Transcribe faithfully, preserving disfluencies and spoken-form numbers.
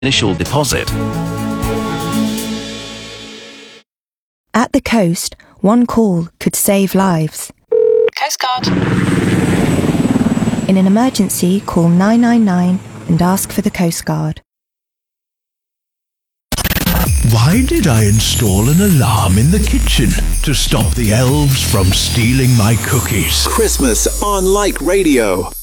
initial deposit. At the coast, one call could save lives. Coast Guard. In an emergency, call nine nine nine and ask for the Coast Guard. Why did I install an alarm in the kitchen? To stop the elves from stealing my cookies. Christmas on Like Radio.